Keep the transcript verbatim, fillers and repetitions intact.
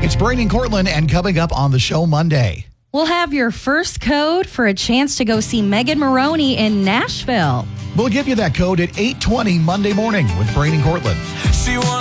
It's Braden and Cortland, and coming up on the show Monday. We'll have your first code for a chance to go see Megan Maroney in Nashville. We'll give you that code at eight twenty Monday morning with Braden and Cortland. She wants